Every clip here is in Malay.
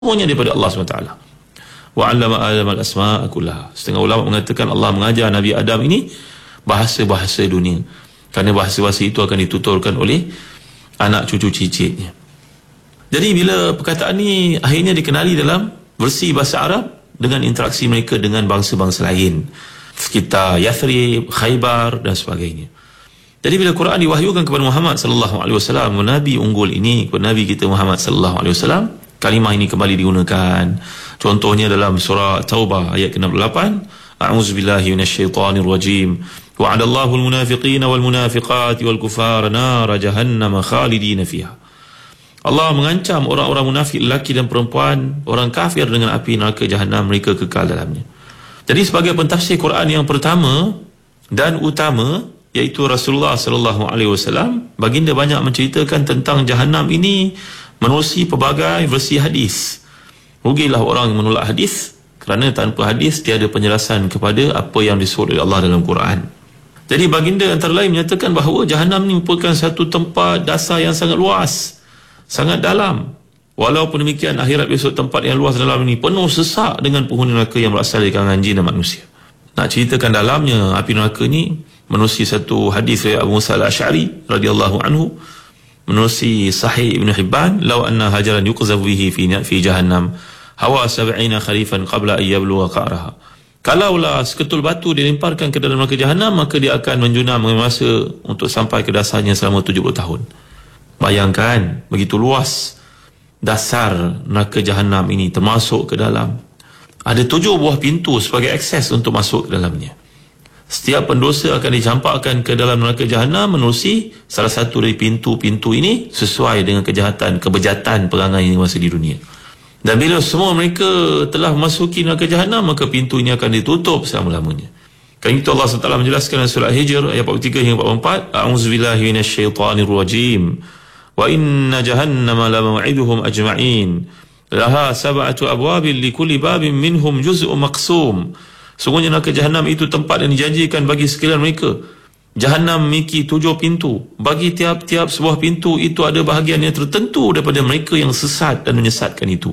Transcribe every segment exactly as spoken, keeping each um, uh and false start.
semuanya daripada Allah subhanahu wa taala. Wa 'allama Adam al-asma'a kullaha. Setengah ulama mengatakan Allah mengajar Nabi Adam ini bahasa-bahasa dunia, kerana bahasa-bahasa itu akan dituturkan oleh anak cucu cicitnya. Jadi bila perkataan ini akhirnya dikenali dalam versi bahasa Arab dengan interaksi mereka dengan bangsa-bangsa lain sekitar Yathrib, Khaybar dan sebagainya. Jadi bila Quran diwahyukan kepada Muhammad sallallahu alaihi wasallam, nabi unggul ini, kepada nabi kita Muhammad sallallahu alaihi wasallam, kalimah ini kembali digunakan. Contohnya dalam surah Taubah ayat ke enam puluh lapan, a'udzubillahi minasyaitonir rajim, wa'adallahu almunafiqina walmunafiqati walkufara nara jahannam khalidina fiha. Allah mengancam orang-orang munafik lelaki dan perempuan, orang kafir, dengan api neraka jahanam, mereka kekal dalamnya. Jadi sebagai pentafsir Quran yang pertama dan utama, iaitu Rasulullah sallallahu alaihi wasallam, baginda banyak menceritakan tentang jahanam ini menerusi pelbagai versi hadis. Rugilah orang yang menolak hadis, kerana tanpa hadis tiada penjelasan kepada apa yang disebut oleh Allah dalam Quran. Jadi baginda antara lain menyatakan bahawa jahanam ini merupakan satu tempat dasar yang sangat luas, sangat dalam. Walaupun demikian, akhirat besok tempat yang luas dalam ini penuh sesak dengan penghuni neraka yang berasal dari kalangan jin dan manusia. Nak ceritakan dalamnya api neraka ini menerusi satu hadis dari Abu Musa al-Asy'ari radhiyallahu anhu, menerusi Sahih Ibn Hibban, law anna hajaran yuqzafu bihi fi fi jahannam hawa sab'ina kharifan qabla an yablugha qa'raha. Kalaulah seketul batu dilemparkan ke dalam neraka jahanam, maka dia akan menjunam masa untuk sampai ke dasarnya selama tujuh puluh tahun. Bayangkan begitu luas dasar neraka jahanam ini, termasuk ke dalam. Ada tujuh buah pintu sebagai akses untuk masuk ke dalamnya. Setiap pendosa akan dicampakkan ke dalam neraka jahanam menerusi salah satu dari pintu-pintu ini sesuai dengan kejahatan, kebejatan perangai yang masa di dunia. Dan bila semua mereka telah memasuki neraka jahanam, maka pintu ini akan ditutup selama-lamanya. Kan itu Allah subhanahu wa taala menjelaskan dalam surah Hijr ayat empat puluh tiga hingga empat puluh empat, a'udzubillahi minasyaitonir rajim. Wa inna jahannama la maw'iduhum ajma'in. Laha sab'atu abwabin likulli babin minhum juz'un maqsum. Sungguhnya neraka jahanam itu tempat yang dijanjikan bagi sekalian mereka. Jahanam memiliki tujuh pintu. Bagi tiap-tiap sebuah pintu itu ada bahagian yang tertentu daripada mereka yang sesat dan menyesatkan itu.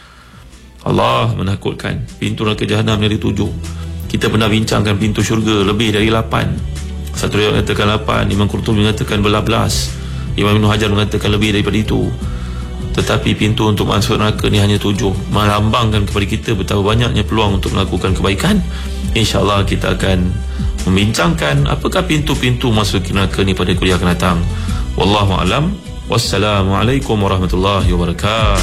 Allah menakutkan. Pintu neraka jahanam dari tujuh. Kita pernah bincangkan pintu syurga lebih dari lapan. Satu riwayat mengatakan lapan, Imam Qurtubi mengatakan belas, Imam Ibn Hajar mengatakan lebih daripada itu. Tetapi pintu untuk masuk neraka ni hanya tujuh, melambangkan kepada kita betapa banyaknya peluang untuk melakukan kebaikan. InsyaAllah kita akan membincangkan apakah pintu-pintu masuk neraka ni pada kuliah akan datang. Wallahu a'lam. Wassalamualaikum warahmatullahi wabarakatuh.